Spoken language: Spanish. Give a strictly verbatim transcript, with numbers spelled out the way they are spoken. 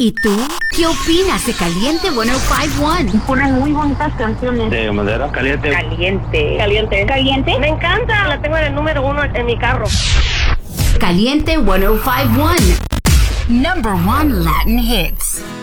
¿Y tú? ¿Qué opinas de Caliente ciento cincuenta y uno? Ponen muy bonitas canciones. De madera caliente. Caliente. Caliente. Caliente. Me encanta. La tengo en el número uno en mi carro. Caliente ciento cincuenta y uno. Number one Latin hits.